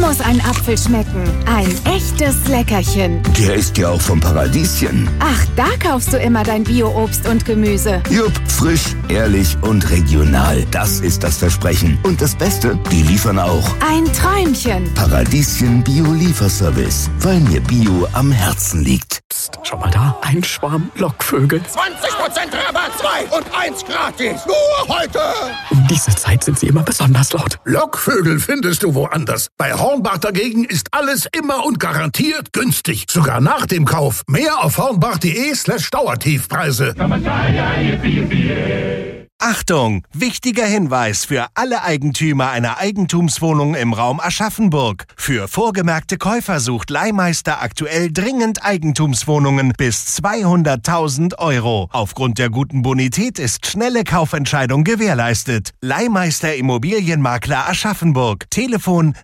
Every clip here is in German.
muss ein Apfel schmecken. Ein echtes Leckerchen. Der ist ja auch vom Paradieschen. Ach, da kaufst du immer dein Bio-Obst und Gemüse. Jupp, frisch, ehrlich und regional. Das ist das Versprechen. Und das Beste, die liefern auch. Ein Träumchen. Paradiesien Bio-Lieferservice. Weil mir Bio am Herzen liegt. Psst, schau mal da. Ein Schwarm Lockvögel. 20% Rabatt, 2 und 1 gratis. Nur heute. Um diese Zeit sind sie immer besonders laut. Lockvögel findest du woanders. Bei Hornbach dagegen ist alles immer und garantiert günstig. Sogar nach dem Kauf. Mehr auf hornbach.de/Dauertiefpreise. Achtung! Wichtiger Hinweis für alle Eigentümer einer Eigentumswohnung im Raum Aschaffenburg. Für vorgemerkte Käufer sucht Leihmeister aktuell dringend Eigentumswohnungen bis 200.000 €. Aufgrund der guten Bonität ist schnelle Kaufentscheidung gewährleistet. Leihmeister Immobilienmakler Aschaffenburg. Telefon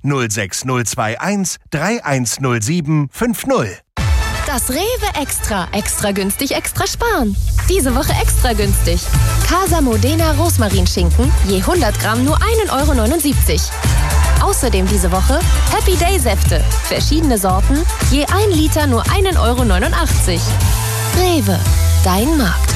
06021 3107 50. Das Rewe Extra. Extra günstig, extra sparen. Diese Woche extra günstig. Casa Modena Rosmarinschinken, je 100 Gramm nur 1,79 €. Außerdem diese Woche Happy Day Säfte. Verschiedene Sorten, je 1 Liter nur 1,89 €. Rewe, dein Markt.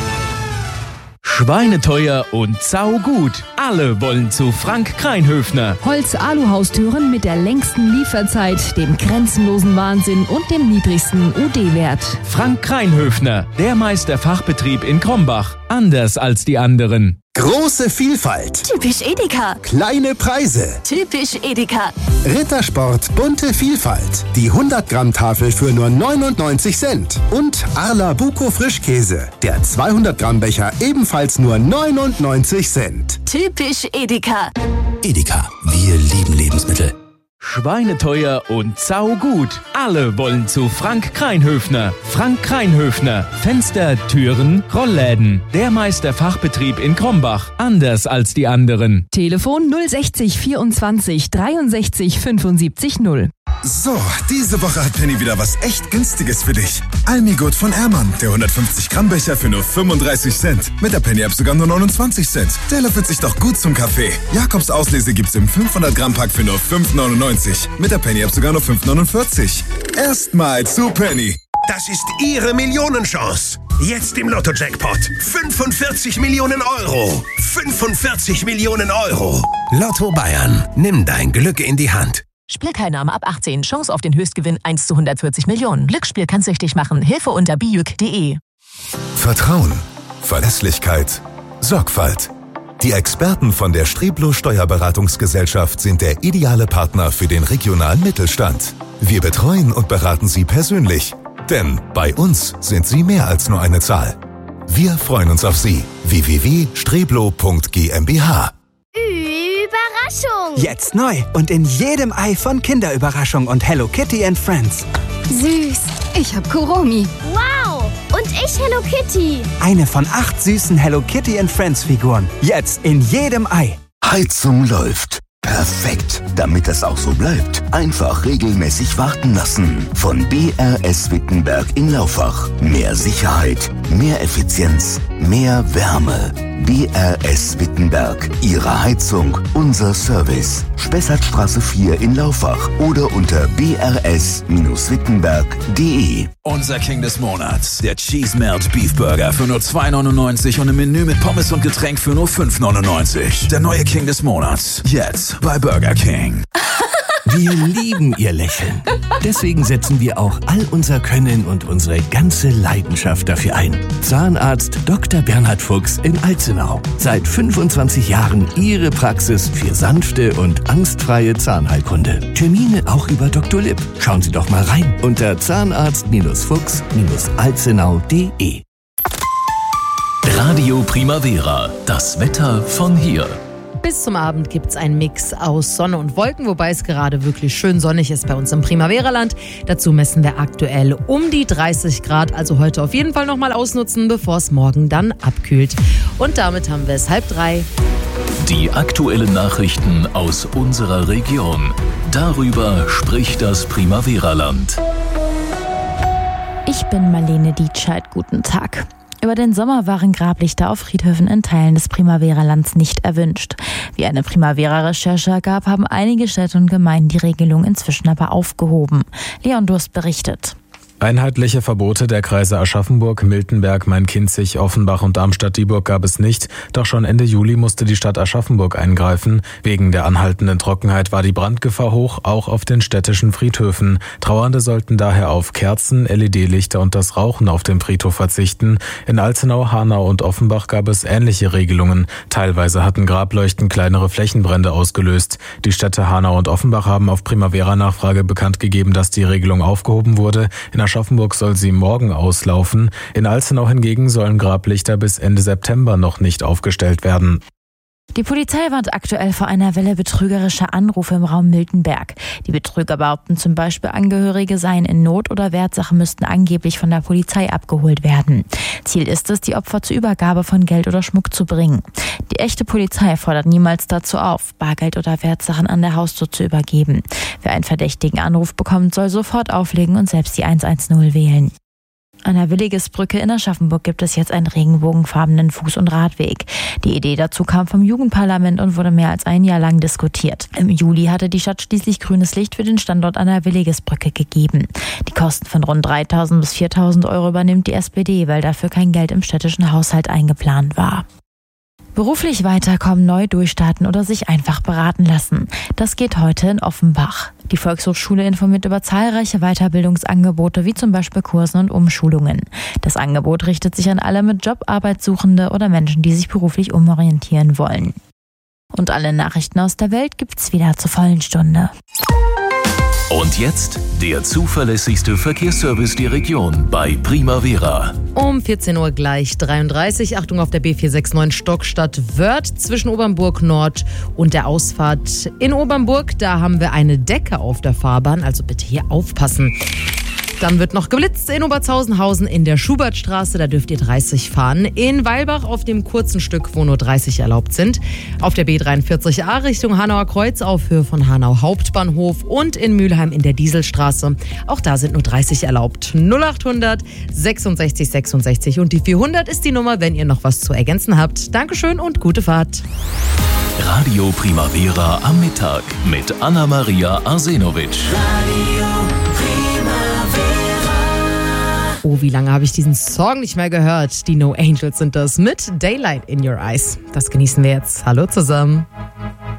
Schweineteuer und saugut. Alle wollen zu Frank Kreinhöfner. Holz-Alu-Haustüren mit der längsten Lieferzeit, dem grenzenlosen Wahnsinn und dem niedrigsten UD-Wert. Frank Kreinhöfner, der Meisterfachbetrieb in Krombach. Anders als die anderen. Große Vielfalt. Typisch Edeka. Kleine Preise. Typisch Edeka. Rittersport, bunte Vielfalt. Die 100-Gramm-Tafel für nur 99 Cent. Und Arla Buko Frischkäse. Der 200-Gramm-Becher ebenfalls nur 99 Cent. Typisch Edeka. Edeka, wir lieben Lebensmittel. Schweineteuer und saugut. Alle wollen zu Frank Kreinhöfner. Frank Kreinhöfner. Fenster, Türen, Rollläden. Der Meisterfachbetrieb in Krombach. Anders als die anderen. Telefon 060 24 63 75 0. So, diese Woche hat Penny wieder was echt Günstiges für dich. Almigut von Ehrmann, der 150-Gramm-Becher für nur 35 Cent. Mit der Penny-App sogar nur 29 Cent. Der löffelt sich doch gut zum Kaffee. Jakobs Auslese gibt's im 500-Gramm-Pack für nur 5,99. Mit der Penny-App sogar nur 5,49. Erstmal zu Penny. Das ist Ihre Millionenchance. Jetzt im Lotto-Jackpot. 45 Millionen €. 45 Millionen €. Lotto Bayern. Nimm dein Glück in die Hand. Spielteilnahme ab 18. Chance auf den Höchstgewinn 1 zu 140 Millionen. Glücksspiel kann süchtig machen. Hilfe unter bijuk.de. Vertrauen, Verlässlichkeit, Sorgfalt. Die Experten von der Streblo Steuerberatungsgesellschaft sind der ideale Partner für den regionalen Mittelstand. Wir betreuen und beraten Sie persönlich. Denn bei uns sind Sie mehr als nur eine Zahl. Wir freuen uns auf Sie. www.streblo.gmbh. Überraschung! Jetzt neu und in jedem Ei von Kinderüberraschung und Hello Kitty and Friends. Süß! Ich hab Kuromi. Wow! Und ich Hello Kitty. Eine von 8 süßen Hello Kitty and Friends Figuren. Jetzt in jedem Ei. Heizung läuft. Perfekt. Damit das auch so bleibt, einfach regelmäßig warten lassen. Von BRS Wittenberg in Laufach. Mehr Sicherheit, mehr Effizienz, mehr Wärme. BRS Wittenberg. Ihre Heizung, unser Service. Spessartstraße 4 in Laufach oder unter brs-wittenberg.de. Unser King des Monats, der Cheese Melt Beef Burger für nur 2,99 € und ein Menü mit Pommes und Getränk für nur 5,99 €. Der neue King des Monats, jetzt bei Burger King. Wir lieben Ihr Lächeln. Deswegen setzen wir auch all unser Können und unsere ganze Leidenschaft dafür ein. Zahnarzt Dr. Bernhard Fuchs in Alzenau. Seit 25 Jahren Ihre Praxis für sanfte und angstfreie Zahnheilkunde. Termine auch über Dr. Lipp. Schauen Sie doch mal rein unter zahnarzt-fuchs-alzenau.de. Radio Primavera, das Wetter von hier. Bis zum Abend gibt es einen Mix aus Sonne und Wolken, wobei es gerade wirklich schön sonnig ist bei uns im Primavera-Land. Dazu messen wir aktuell um die 30 Grad, also heute auf jeden Fall nochmal ausnutzen, bevor es morgen dann abkühlt. Und damit haben wir es 2:30. Die aktuellen Nachrichten aus unserer Region. Darüber spricht das Primavera-Land. Ich bin Marlene Dietscheid. Guten Tag. Über den Sommer waren Grablichter auf Friedhöfen in Teilen des Primavera-Lands nicht erwünscht. Wie eine Primavera-Recherche ergab, haben einige Städte und Gemeinden die Regelung inzwischen aber aufgehoben. Leon Durst berichtet. Einheitliche Verbote der Kreise Aschaffenburg, Miltenberg, Main-Kinzig, Offenbach und Darmstadt-Dieburg gab es nicht. Doch schon Ende Juli musste die Stadt Aschaffenburg eingreifen. Wegen der anhaltenden Trockenheit war die Brandgefahr hoch, auch auf den städtischen Friedhöfen. Trauernde sollten daher auf Kerzen, LED-Lichter und das Rauchen auf dem Friedhof verzichten. In Alzenau, Hanau und Offenbach gab es ähnliche Regelungen. Teilweise hatten Grableuchten kleinere Flächenbrände ausgelöst. Die Städte Hanau und Offenbach haben auf Primavera-Nachfrage bekannt gegeben, dass die Regelung aufgehoben wurde. In Aschaffenburg soll sie morgen auslaufen. In Alzenau hingegen sollen Grablichter bis Ende September noch nicht aufgestellt werden. Die Polizei warnt aktuell vor einer Welle betrügerischer Anrufe im Raum Miltenberg. Die Betrüger behaupten zum Beispiel, Angehörige seien in Not oder Wertsache müssten angeblich von der Polizei abgeholt werden. Ziel ist es, die Opfer zur Übergabe von Geld oder Schmuck zu bringen. Die echte Polizei fordert niemals dazu auf, Bargeld oder Wertsachen an der Haustür zu übergeben. Wer einen verdächtigen Anruf bekommt, soll sofort auflegen und selbst die 110 wählen. An der Willigesbrücke in Aschaffenburg gibt es jetzt einen regenbogenfarbenen Fuß- und Radweg. Die Idee dazu kam vom Jugendparlament und wurde mehr als ein Jahr lang diskutiert. Im Juli hatte die Stadt schließlich grünes Licht für den Standort an der Willigesbrücke gegeben. Die Kosten von rund 3.000 bis 4.000 Euro übernimmt die SPD, weil dafür kein Geld im städtischen Haushalt eingeplant war. Beruflich weiterkommen, neu durchstarten oder sich einfach beraten lassen. Das geht heute in Offenbach. Die Volkshochschule informiert über zahlreiche Weiterbildungsangebote, wie zum Beispiel Kursen und Umschulungen. Das Angebot richtet sich an alle mit Job, Arbeitssuchende oder Menschen, die sich beruflich umorientieren wollen. Und alle Nachrichten aus der Welt gibt's wieder zur vollen Stunde. Und jetzt der zuverlässigste Verkehrsservice der Region bei Primavera. Um 14 Uhr gleich 33. Achtung auf der B469 Stockstadt-Wörth zwischen Obernburg Nord und der Ausfahrt in Obernburg. Da haben wir eine Decke auf der Fahrbahn, also bitte hier aufpassen. Dann wird noch geblitzt in Obertshausenhausen in der Schubertstraße, da dürft ihr 30 fahren. In Weilbach auf dem kurzen Stück, wo nur 30 erlaubt sind. Auf der B43a Richtung Hanauer Kreuz auf Höhe von Hanau Hauptbahnhof und in Mülheim in der Dieselstraße. Auch da sind nur 30 erlaubt. 0800 66 66 und die 400 ist die Nummer, wenn ihr noch was zu ergänzen habt. Dankeschön und gute Fahrt. Radio Primavera am Mittag mit Anna-Maria Arsenovic. Oh, wie lange habe ich diesen Song nicht mehr gehört? Die No Angels sind das mit Daylight in Your Eyes. Das genießen wir jetzt. Hallo zusammen.